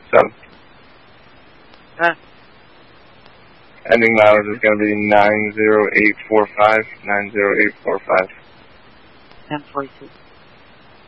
7. Huh? Ending mileage is going to be 90845, 90845. 1042.